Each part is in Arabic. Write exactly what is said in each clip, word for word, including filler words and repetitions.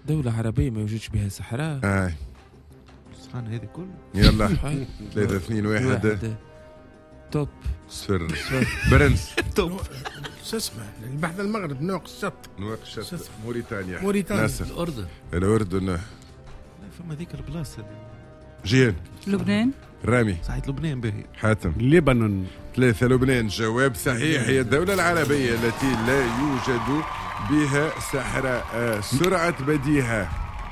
دولة عربية ما يوجدش بها صحراء. آه. سبحان هذه كل. يلا ثلاثة اثنين واحد. توب. سر. برنس. توب. شو اسمه البحث المغرب نواكشوط. نواكشوط موريتانيا. موريتانيا. الأردن. الأردن. لا فما ذيك البلاصة. جيان. لبنان. رامي. صحيح لبنان باهي. حاتم. لبنان. ثلاثة لبنان. جواب صحيح. هي الدولة العربية التي لا يوجد بها صحراء. سرعة بديهة.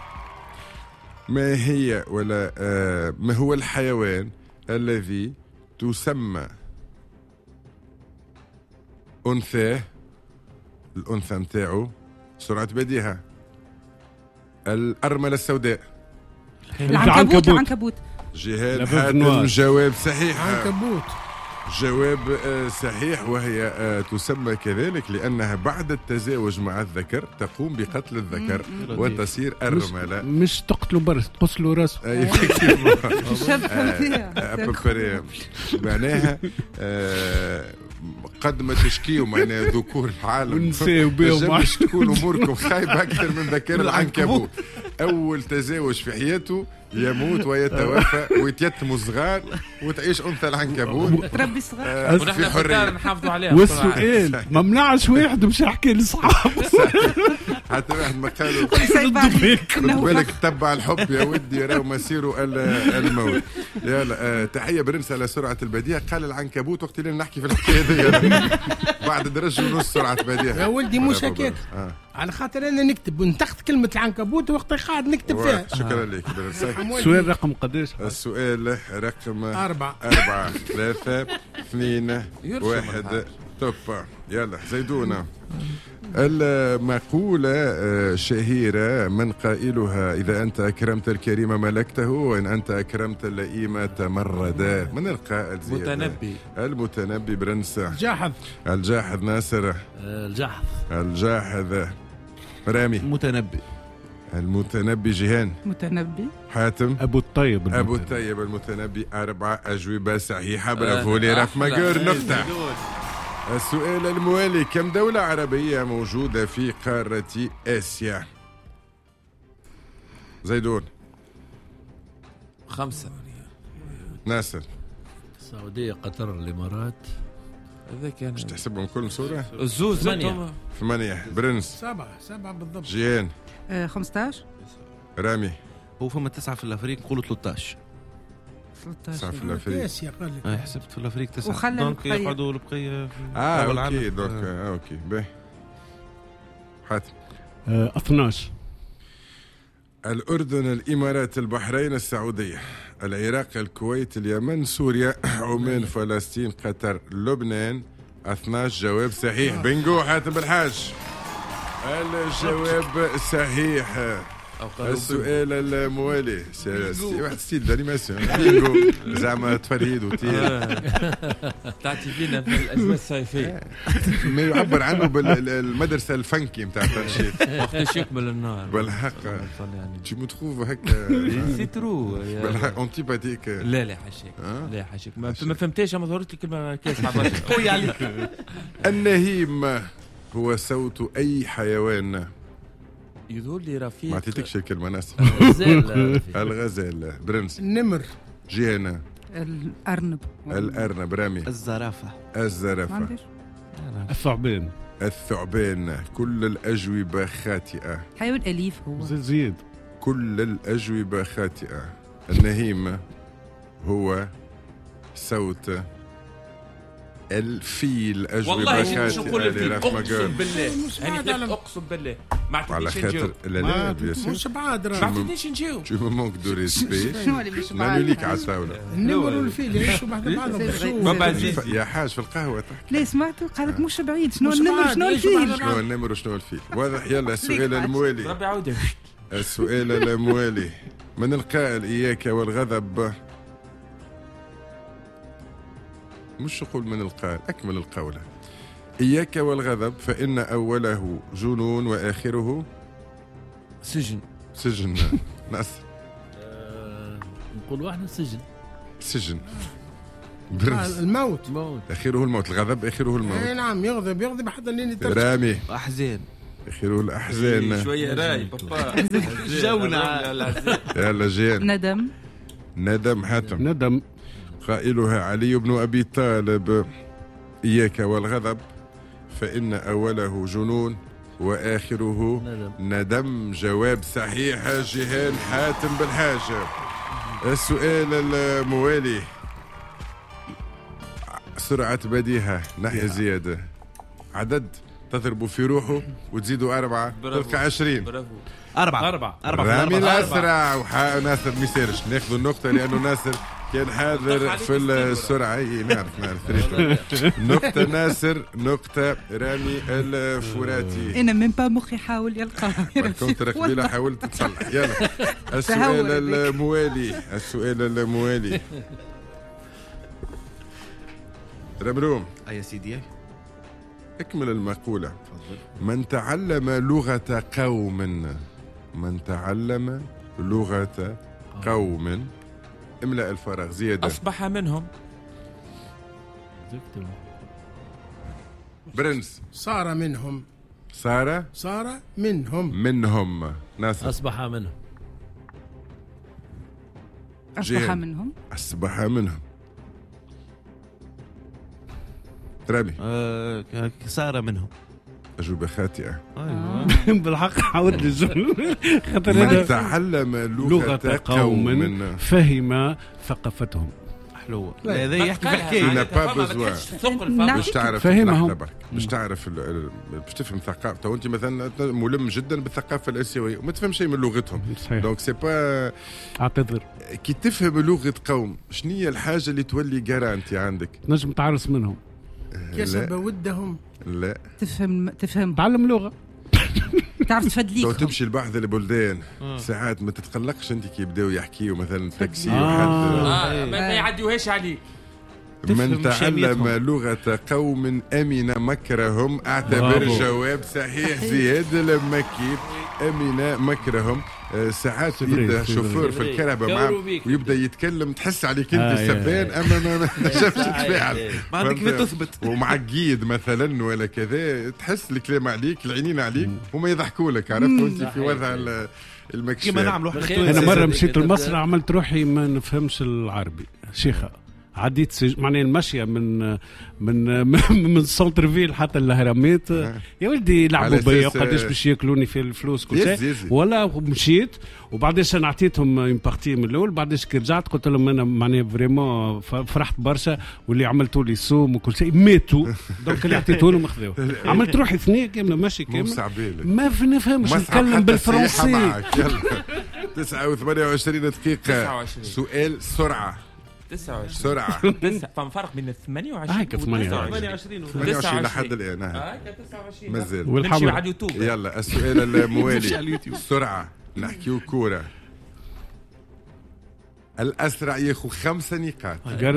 ما هي ولا آه ما هو الحيوان الذي تسمى أنثاه الأنثى متاعو سرعة بديهة؟ الأرملة السوداء. العنكبوت. العنكبوت. جهاد حاتم جواب صحيح. عنكبوت جواب صحيح، وهي تسمى كذلك لأنها بعد التزاوج مع الذكر تقوم بقتل الذكر وتصير أرملة. مش, مش تقتلوا برس تقص له راسه. معناها قد ما تشكيوا معناها ذكور العالم ونساو بهم باش تكون أموركم خايبة أكثر من ذكر العنكبوت. أول تزاوج في حياته يموت ويتوفى ويتيتموا صغار وتعيش أنثى العنكبوت تربي صغار ونحن في الدار نحافظوا عليها. والسؤال ما منعش واحد مش يحكي لصحابه حتى واحد ما قالوا خد بالك تبع الحب يا ودي راهو مسيره الموت. يلا تحية برنس على سرعة البديهة. قال العنكبوت وقت اللي نحكي في الحكاية هذه بعد درجة ونص سرعة بديهة. يا ولدي مش هكاك على خاطر انا نكتب ونتخذ كلمة العنكبوت وقت قاعد نكتب فيها. شكرا لك. السؤال رقم قداش؟ السؤال رقم أربعة. أربعة ثلاثة اثنين واحد. توب. يلا زيدونة. المقولة شهيرة من قائلها إذا أنت أكرمت الكريم ملكته وإن أنت أكرمت اللئيم تمردا. من القائل زيادة؟ المتنبي. المتنبي برنس. الجاحظ. الجاحظ ناصر. الجاحظ. الجاحظ رامي. المتنبي. المتنبي جيهان. متنبي. حاتم. أبو الطيب. المتنبي. أبو الطيب المتنبي. أربعة أجوبة صحيحة. برافو لي راف ماجور نقطة. السؤال الموالي. كم دولة عربية موجودة في قارة آسيا؟ زيدون. خمسة. ناصر. السعودية قطر الإمارات. هذاك يعني مش تحسبهم كل صورة؟ الزوز ثمانية. ثمانية. برنس. سبعة. سبعة بالضبط. جيان. آه خمسة عشر. رامي. هو فما تسعة في الأفريق نقولوا ثلاثة عشر. تسعة في الأفريق. آسيا قال لك. أنا حسبت في الأفريق تسعة. وخلى دونك يقعدوا البقية. آه أوكي دونك آه أوكي باهي. حاتم. آه اثناش. الأردن الإمارات البحرين السعودية العراق الكويت اليمن سوريا عمان فلسطين قطر لبنان. اثناش جواب صحيح. بنجو حاتم بالحاج. الجواب صحيح. السؤال الموالي واحد ستيل دانيماسيون بينجو زعما تفريد وتير تعطي فينا في الأجواء الصيفية ما يعبر عنه بالمدرسة الفنكي متاع التنشيط وقتاش يكمل النهار بالحق. تي مو تخوف هكا سي ترو بالحق انتيباتيك. لا لا حاشاك لا حاشاك ما فهمتيش اما ظهرت لي كلمة كاس قوي عليك. النهيم هو صوت أي حيوان؟ يظهر لي رفيق. ما عطيتكش الكلمة ناس. الغزال. برنس. النمر. جيانا. الأرنب. الأرنب. رامي. الزرافة. الزرافة. الثعبان. الثعبان. كل الأجوبة خاطئة. حيوان أليف هو. زيد. كل الأجوبة خاطئة. النهيم هو صوت الفيل. أجوبة والله مش نقول الفيل اقسم بالله يعني اقسم بالله ما على عطيتنيش نجاوب. لا لا مش بعاد ما عطيتنيش نجاوب. جو مو مونك دو ريسبي. شنو اللي مش نعمل ليك على الطاولة. النمر والفيل يعيشوا بعد بعضهم. يا حاج في القهوة تحكي. ليه سمعتوا قالك مش بعيد. شنو النمر شنو الفيل. شنو النمر وشنو الفيل. واضح. يلا السؤال الموالي. ربي يعاودك. السؤال الموالي. من القائل إياك والغضب. مش نقول من القائل أكمل القولة. إياك والغضب فإن أوله جنون وآخره سجن. سجن. ناصر. نقول واحد سجن. سجن. برنس. الموت. موت. آخره الموت. الغضب آخره الموت. اي نعم يغضب يغضب حتى لين يترجع. رامي. أحزان. خير الأحزان. شوية راي بابا جونا. يلا جيان. ندم. ندم حاتم. ندم. قائلها علي بن أبي طالب: إياك والغضب فإن أوله جنون وآخره ندم. ندم. جواب صحيح جيهان حاتم بالحاجة. السؤال الموالي: سرعة بديهة ناحية زيادة، عدد تضرب في روحه وتزيدوا أربعة تلقى عشرين. أربعة أربعة أربعة رامي الأسرع وحا ناصر ميسيرش. ناخذ النقطة لأنه ناصر كان حاضر في السرعة. اي نعرف نعرف نقطة ناصر، نقطة رامي الفراتي. انا من با مخي حاول يلقى. كنت قبيله حاولت تصلح. يلا السؤال الموالي. السؤال الموالي رمروم. أي يا سيدي اكمل المقولة. من تعلم لغة قوم من تعلم لغة قوم املأ الفراغ. زيادة. أصبح منهم. برنس. صار منهم. صار صار منهم. منهم. ناس. أصبح منهم. أصبح منهم. أصبح منهم. رامي. آه صار منهم. أجوبة خاطئة. أيوة. بالحق حاول الجملة خاطر من تعلم لغة قوم فهم ثقافتهم. حلوة. هذا يحكي في حكاية. باش تعرف فهمهم. باش تعرف باش تفهم ثقافته. وانت مثلا ملم جدا بالثقافة الآسيوية وما تفهم شيء من لغتهم. دونك سي با اعتذر. كي تفهم لغة قوم شنو هي الحاجة اللي تولي جارانتي عندك؟ نجم تعرس منهم. كسب ودهم. لا تفهم تفهم تعلم لغة. تعرف تفدليك. لو تمشي لبعض البلدان ساعات ما تتقلقش انت كي يبداو يحكيوا مثلا تاكسي آه. وحد آه. ما يعديوهاش عليك. من تعلم لغة قوم أمن مكرهم. اعتبر برافو. جواب صحيح زياد المكي. أمن مكرهم. ساعات يبدا شوفور في الكرهبة معه ويبدا يتكلم تحس عليك انت آه السبان اما ما نجمش تفاعل. ما عندك كيف تثبت. ومعقيد مثلا ولا كذا تحس الكلام عليك العينين عليك وما يضحكوا لك. عرفت وانت في وضع المكشف. كيما نعملوا انا مرة مشيت لمصر عملت روحي ما نفهمش العربي شيخة. عديت سج... معناها المشيه من من من سنتر فيل حتى الهرمات. يا ولدي لعبوا بيا قداش باش ياكلوني في الفلوس كل شيء. ولا مشيت وبعديش انا عطيتهم اون بارتي من الاول. بعديش كي رجعت قلت لهم انا معناها فريمون فرحت برشا واللي عملتوا لي سوم وكل شيء ماتوا. دونك اللي عطيته لهم خذوه. عملت روحي ثنيه كامله ماشي كامله ما نفهمش نتكلم بالفرنسي. تسعة وثمانية وعشرين دقيقة. سؤال سرعة. تسعة وعشرين سرعة. فما فرق بين ثمانية وعشرين هاك ثمانية وعشرين ثمانية وعشرين لحد الآن. هاك تسعة وعشرين مازال. نمشي على اليوتيوب. يلا السؤال الموالي. سرعة نحكيو كورة. الأسرع ياخو خمسة نقاط.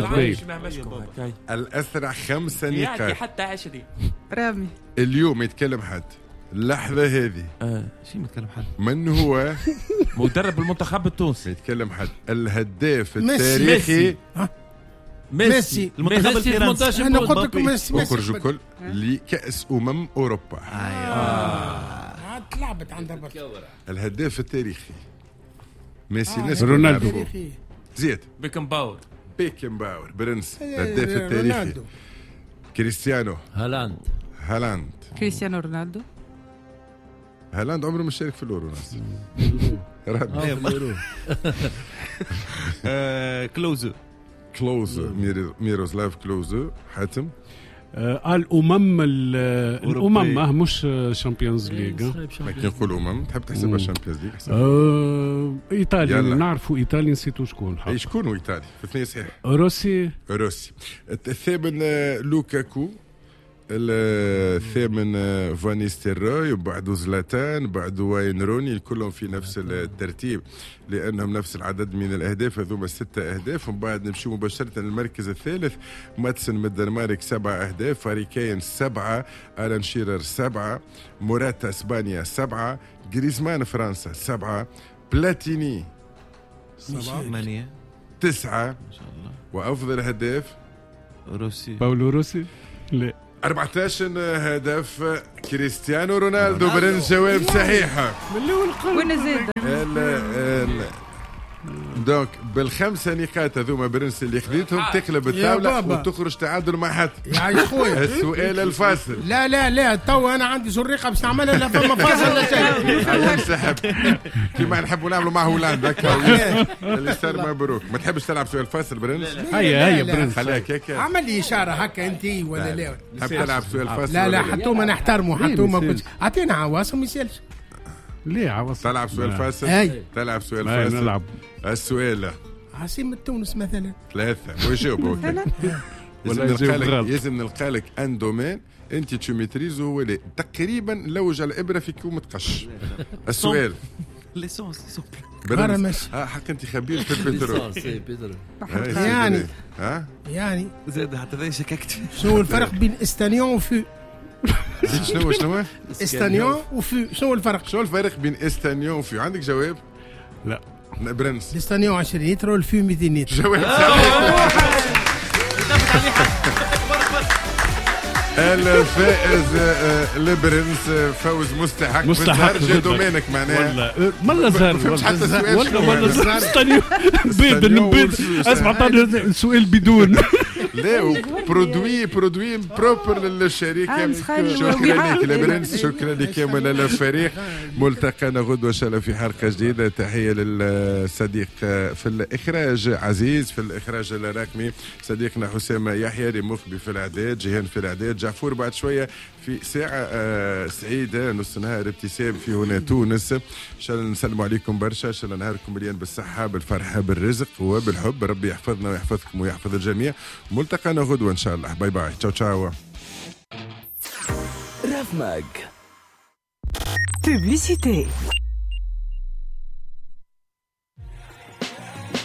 الأسرع خمسة نقاط. حتى عشرين. رامي. اليوم يتكلم حد اللحظة هذه. آه شي متكلم حد. من هو مدرب المنتخب التونسي؟ يتكلم حد الهداف التاريخي. ميسي. المنتخب الفرنسي. انا قلت لكم ميسي. اخرجوا كل لكأس أمم أوروبا. عاد لعبت عندها برشا. الهداف التاريخي ميسي. آه ناس رونالدو. زياد. بيكن باور. بيكن باور برنس. الهداف التاريخي كريستيانو. هالاند. هالاند. كريستيانو رونالدو. هالاند عمره ما شارك في الأورو. ناس كلوزو. كلوزو. ميروسلاف كلوزو. حاتم. آه الأمم الأمم مش شامبيونز ليج. ما كي نقول أمم تحب تحسبها شامبيونز ليج. آه إيطاليا نعرفوا إيطاليا نسيتو شكون. أي شكون إيطالي في اثنين صحيح. روسي. روسي. الثامن لوكاكو. الثامن فاني ستيروي وبعده زلاتان بعده واين روني كلهم في نفس الترتيب لأنهم نفس العدد من الأهداف. هذوما ستة أهداف. ومن بعد نمشي مباشرة للمركز الثالث. ماتسن من الدنمارك سبعة أهداف. فاريكين سبعة. ألان شيرر سبعة. موراتا إسبانيا سبعة. جريزمان فرنسا سبعة. بلاتيني ثمانية. تسعة. ما شاء الله. وأفضل هداف روسي. باولو روسي. لا أربعة عشر هدف كريستيانو رونالدو برنس. جواب صحيح. من الاول وين زاد؟ ال ال دونك بالخمسه نقاط هذوما برنس اللي خذيتهم تقلب الطاوله وتخرج تعادل مع حد. يا خويا السؤال الفاصل. لا لا لا تو انا عندي زريقه باش نعملها لا فما فاصل لا شيء. انسحب كيما نحبوا نعملوا مع هولندا هكا اللي صار مبروك. ما تحبش تلعب سؤال فاصل برنس؟ هيا هيا برنس خليها كيكه. عمل لي اشاره هكا انت ولا لا؟ تحب تلعب سؤال فاصل؟ لا لا حتى ما نحترموا حتى ما كنتش اعطينا عواصم ما يسالش. ليه عواصم؟ تلعب سؤال فاصل؟ تلعب سؤال فاصل. نلعب السؤال عاصمة تونس مثلا ثلاثة ويجاوبوا ولا يجاوب لازم نلقى ان دومين انت تو ميتريزو هو لي تقريبا لوج على الابره في كومة قش. السؤال ليسونس برنس. اه حق انت خبير في البترول يعني ها يعني زاد حتى ذا شككت. شنو الفرق بين استانيون وفو؟ شنو شنو استانيون وفو شنو الفرق؟ شنو الفرق بين استانيون وفو؟ عندك جواب؟ لا برنس. الاستانيون عشرين لتر والفو مئتين لتر. جواب الفائز البرنس فوز مستحق. مستحق جا دومينك معناها ولا زهر ولا ولا زهر استنيو بيض نبيض. اسمع طال سؤال بدون لا برودوي برودوي بروبر للشركه. شكرا لك البرنس. شكرا لك ولا الفريق. ملتقانا غدوه ان شاء الله في حلقه جديده. تحيه للصديق في الاخراج عزيز في الاخراج الرقمي صديقنا حسام يحيى المخبي في الاعداد جيهان في الاعداد جعفور بعد شويه في ساعه آه سعيده نص نهار ابتسام في هنا تونس. ان شاء الله نسلم عليكم برشا. ان شاء الله نهاركم مليان بالصحه بالفرحه بالرزق وبالحب. ربي يحفظنا ويحفظكم ويحفظ الجميع. ملتقانا غدوه ان شاء الله. باي باي. تشاو تشاو. رافماك. Publicité.